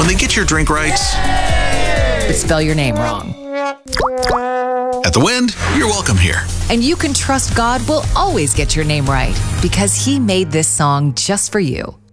when they get your drink right, but spell your name wrong. at the Wind, you're welcome here. And you can trust God will always get your name right because He made this song just for you.